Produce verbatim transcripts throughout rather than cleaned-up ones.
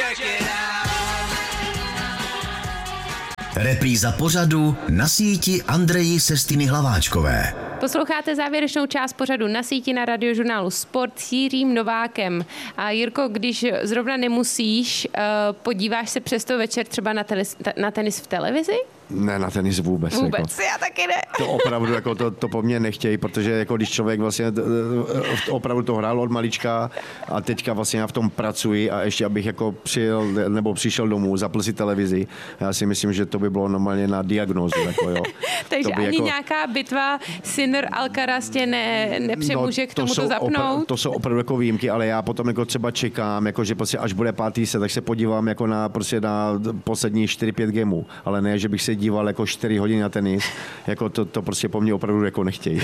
Repríza pořadu Na síti Andreji Sestiny Hlaváčkové. Posloucháte závěrečnou část pořadu Na síti na Radiožurnálu Sport s Jiřím Novákem. A Jirko, když zrovna nemusíš, podíváš se přesto večer třeba na, tenis, na tenis v televizi? Ne, na tenis vůbec. Vůbec, jako. Já taky ne. To opravdu jako to, to po mně nechtějí, protože jako když člověk vlastně opravdu to hrál od malička a teďka vlastně já v tom pracuji a ještě abych jako přijel nebo přišel domů, zapl si televizi, já si myslím, že to by bylo normálně na diagnózu. Jako, jo. Takže ani jako... nějaká bitva Sinner Alcaraz tě ne, nepřemůže no, k tomu to zapnout? Opra- to jsou opravdu jako výjimky, ale já potom jako třeba čekám, jako, že prostě až bude pátý set, tak se podívám jako na, prostě na poslední čtyři pět gemů, ale ne, že bych se díval jako čtyři hodiny na tenis, jako to, to prostě po mně opravdu jako nechtějí.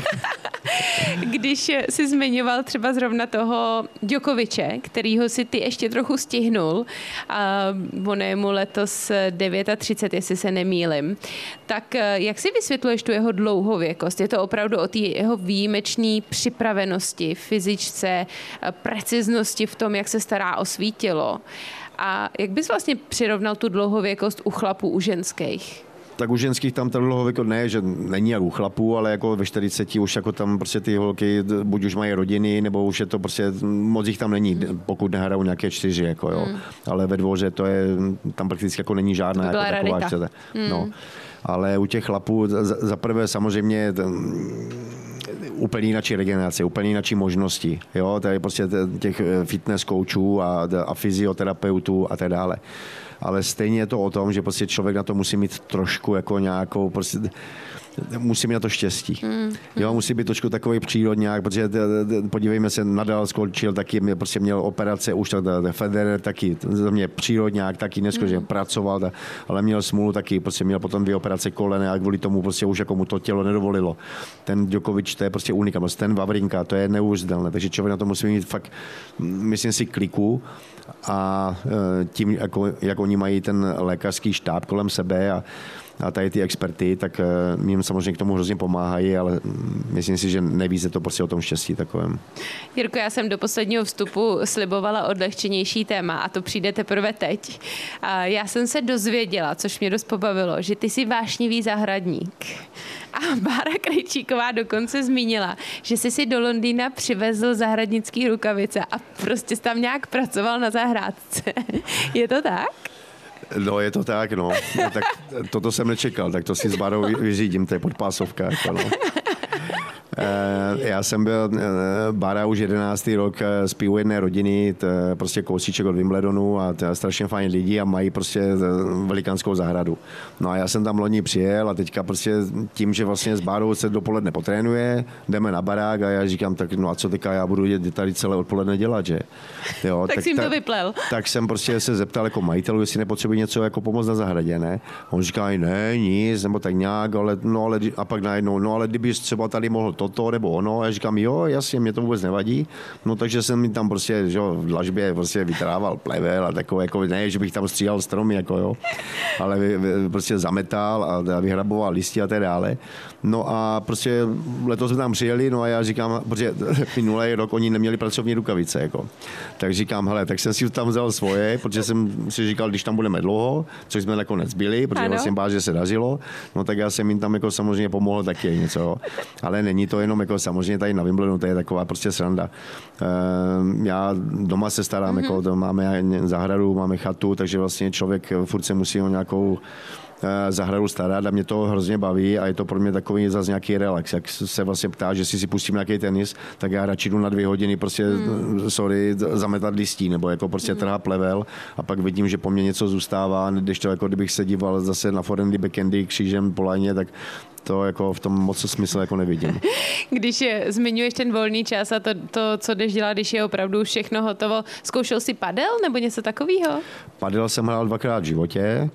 Když jsi zmiňoval třeba zrovna toho Djokoviče, kterýho si ty ještě trochu stihnul, a ono je mu letos třicet devět, jestli se nemýlim, tak jak si vysvětluješ tu jeho dlouhověkost? Je to opravdu o té jeho výjimečné připravenosti, fyzičce, preciznosti v tom, jak se stará o svý tělo? A jak bys vlastně přirovnal tu dlouhověkost u chlapů, u ženských? Tak u ženských tam ta dlouhověkost ne, že není jak u chlapů, ale jako ve čtyřiceti už jako tam prostě ty holky buď už mají rodiny, nebo už je to prostě, moc jich tam není, pokud nehrajou nějaké čtyři, jako jo. Hmm. Ale ve dvoře to je, tam prakticky jako není žádná jako taková akce. Hmm. No. Ale u těch chlapů za, za prvé samozřejmě úplně jináčí regenerace, úplně jináčí možnosti. Jo? Tady prostě těch fitness coachů a, a fyzioterapeutů a tak dále. Ale stejně je to o tom, že prostě člověk na to musí mít trošku jako nějakou, prostě musí mít na to štěstí. Mm. Jo, musí být trošku takový přírodňák, protože podívejme se, Nadal skončil, taky mě, prostě měl operace, už tak Federer taky, za mě přírodňák, taky neskutečně mm. pracoval, ta, ale měl smůlu taky, prostě měl potom dvě operace kolene a kvůli tomu prostě už jako mu to tělo nedovolilo. Ten Djokovič, to je prostě unikát, ten Wawrinka, to je neuvěřitelné, takže člověk na to musí mít fakt, myslím si, kliku a tím, jako, jak oni mají ten lékařský štáb kolem sebe a a tady ty experty, tak jim samozřejmě k tomu hrozně pomáhají, ale myslím si, že neví se to prostě o tom štěstí takovém. Jirko, já jsem do posledního vstupu slibovala odlehčenější téma a to přijde teprve teď. A já jsem se dozvěděla, což mě dost pobavilo, že ty jsi vášnivý zahradník. A Bára Krejčíková dokonce zmínila, že jsi si do Londýna přivezl zahradnický rukavice a prostě jsi tam nějak pracoval na zahrádce. Je to tak? No, je to tak, no. no tak toto jsem nečekal, tak to si s Bárou vyřídím, to je podpásovka. Jako, no. Já jsem byl, Bára už jedenáctý rok spí u jedné rodiny, to je prostě kousíček od Wimbledonu a to je strašně fajn lidi a mají prostě velikánskou zahradu. No a já jsem tam loni přijel a teďka prostě tím, že vlastně s Bárou se dopoledne potrénuje, jdeme na barák a já říkám, tak no a co teďka já budu tady celé odpoledne dělat, že? Jo, tak, tak jsi jim to vyplel. Tak jsem prostě se zeptal jako majitelů, jestli nepotřebuji něco jako pomoct na zahradě, ne? On říká, ne, nic, nebo tak nějak, ale no ale a pak najednou, no ale kdybys třeba tady mohl toto nebo ono, a já říkám, jo, jasně, mě to vůbec nevadí, no takže jsem mi tam prostě, že jo, v dlažbě prostě vytrával plevel a takové, jako ne, že bych tam stříhal stromy, jako jo, ale vy, vy, prostě zametal a vyhraboval listy a tak dále. No a prostě letos jsme tam přijeli, no a já říkám, protože minulý rok oni neměli pracovní rukavice, jako. Tak říkám, hele, tak jsem si tam vzal svoje, protože jsem si říkal, když tam budeme dlouho, což jsme nakonec byli, protože ano. Vlastně báže se dařilo, no tak já jsem jim tam jako samozřejmě pomohl taky něco, jo. Ale není to jenom jako samozřejmě tady na Wimbledonu, to je taková prostě sranda. Já doma se starám, mm-hmm. jako máme zahradu, máme chatu, takže vlastně člověk furt se musí o nějakou zahradu starat a mě to hrozně baví a je to pro mě takový zase nějaký relax. Jak se vlastně ptá, že si si pustím nějaký tenis, tak já radši jdu na dvě hodiny prostě, mm. sorry, zametat listí nebo jako prostě mm. trhá plevel a pak vidím, že po mně něco zůstává, když to jako kdybych se díval zase na forehandy, backhandy křížem po lajně, tak to jako v tom moc smysl jako nevidím. Když je, zmiňuješ ten volný čas a to, to, co jdeš dělat, když je opravdu všechno hotovo, zkoušel jsi padel nebo něco takového? Padel jsem hrál dvakrát v životě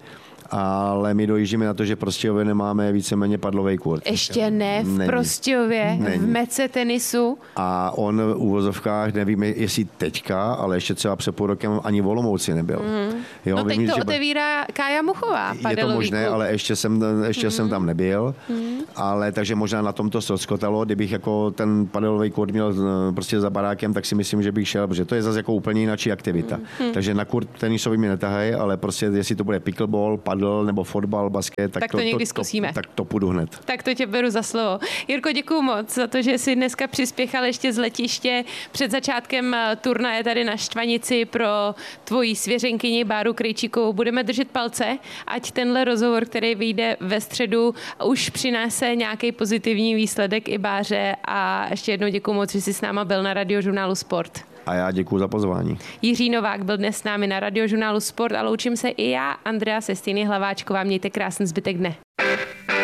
ale my dojíždíme na to, že v Prostějově nemáme víceméně padlový kurz. Ještě ne, v Není. Prostějově, Není. v mece tenisu. A on v uvozovkách, nevím, jestli teďka, ale ještě třeba před půl rokem ani v Olomouci nebyl. Mm. Jo, No teď vím, to že otevírá Kája Muchová. je to možné, klub. ale ještě jsem, ještě mm. jsem tam nebyl. Mm. Ale takže možná na tomto ztroskotalo, kdybych jako ten padelový kurt měl prostě za barákem, tak si myslím, že bych šel, protože to je zase jako úplně jináčí aktivita. Mm. Takže na kurt tenisový mě netahají, ale prostě jestli to bude pickleball, padel nebo fotbal, basket, tak, tak to, to někdy to, zkusíme. To, tak to půjdu hned. Tak to tě beru za slovo. Jirko, děkuju moc za to, že jsi dneska přispěchal ještě z letiště před začátkem turnaje tady na Štvanici pro tvoji svěřenkyni Báru Krejčíkovou. Budeme držet palce, ať tenhle rozhovor, který vyjde ve středu, už přinese nějaký pozitivní výsledek i Báře a ještě jednou děkuju moc, že jsi s náma byl na Radiožurnálu Sport. A já děkuju za pozvání. Jiří Novák byl dnes s námi na Radiožurnálu Sport a loučím se i já, Andrea Sestýny Hlaváčková. Mějte krásný zbytek dne.